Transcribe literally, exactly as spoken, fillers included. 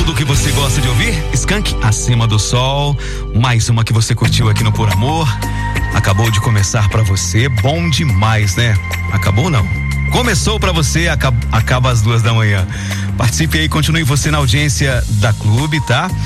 tudo que você gosta de ouvir. Skank, Acima do Sol. Mais uma que você curtiu aqui no Por Amor. Acabou de começar pra você. Bom demais, né? Acabou não? Começou pra você, acaba, acaba às duas da manhã. Participe aí, continue você na audiência da Clube, tá?